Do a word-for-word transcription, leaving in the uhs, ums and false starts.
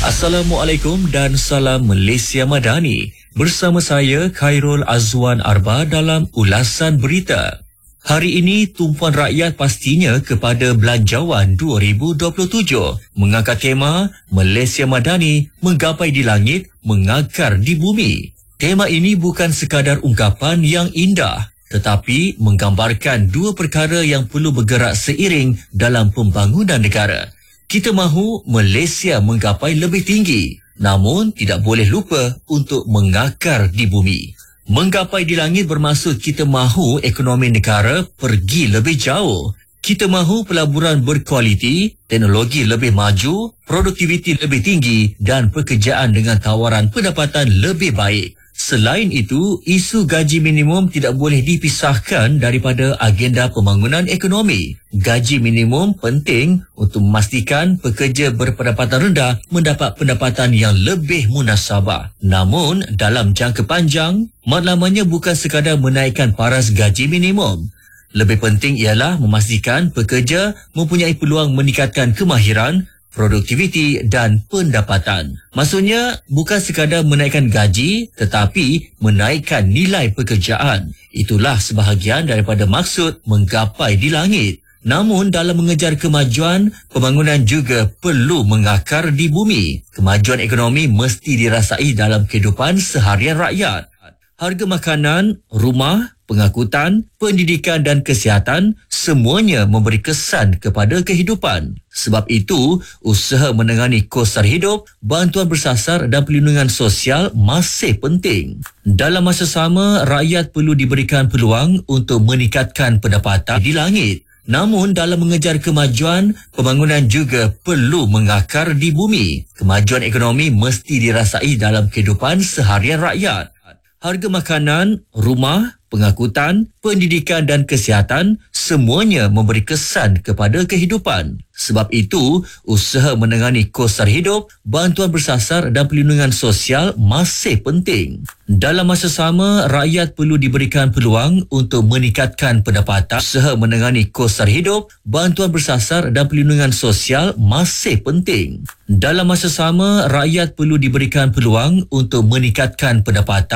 Assalamualaikum dan salam Malaysia Madani. Bersama saya Khairul Azwan Arba dalam ulasan berita. Hari ini tumpuan rakyat pastinya kepada Belanjawan dua ribu dua puluh tujuh mengangkat tema Malaysia Madani menggapai di langit, mengakar di bumi. Tema ini bukan sekadar ungkapan yang indah, tetapi menggambarkan dua perkara yang perlu bergerak seiring dalam pembangunan negara. Kita mahu Malaysia menggapai lebih tinggi, namun tidak boleh lupa untuk mengakar di bumi. Menggapai di langit bermaksud kita mahu ekonomi negara pergi lebih jauh. Kita mahu pelaburan berkualiti, teknologi lebih maju, produktiviti lebih tinggi dan pekerjaan dengan tawaran pendapatan lebih baik. Selain itu, isu gaji minimum tidak boleh dipisahkan daripada agenda pembangunan ekonomi. Gaji minimum penting untuk memastikan pekerja berpendapatan rendah mendapat pendapatan yang lebih munasabah. Namun, dalam jangka panjang, matlamatnya bukan sekadar menaikkan paras gaji minimum. Lebih penting ialah memastikan pekerja mempunyai peluang meningkatkan kemahiran, produktiviti dan pendapatan. Maksudnya bukan sekadar menaikkan gaji tetapi menaikkan nilai pekerjaan. Itulah sebahagian daripada maksud menggapai di langit. Namun dalam mengejar kemajuan, pembangunan juga perlu mengakar di bumi. Kemajuan ekonomi mesti dirasai dalam kehidupan seharian rakyat. Harga makanan, rumah, pengangkutan, pendidikan dan kesihatan semuanya memberi kesan kepada kehidupan. Sebab itu, usaha menangani kos sara hidup, bantuan bersasar dan perlindungan sosial masih penting. Dalam masa sama, rakyat perlu diberikan peluang untuk meningkatkan pendapatan di langit. Namun dalam mengejar kemajuan, pembangunan juga perlu mengakar di bumi. Kemajuan ekonomi mesti dirasai dalam kehidupan seharian rakyat. Harga makanan, rumah, pengangkutan, pendidikan dan kesihatan semuanya memberi kesan kepada kehidupan. Sebab itu, usaha menangani kos sara hidup, bantuan bersasar dan perlindungan sosial masih penting. Dalam masa sama, rakyat perlu diberikan peluang untuk meningkatkan pendapatan. Usaha menangani kos sara hidup, bantuan bersasar dan perlindungan sosial masih penting. Dalam masa sama, rakyat perlu diberikan peluang untuk meningkatkan pendapatan.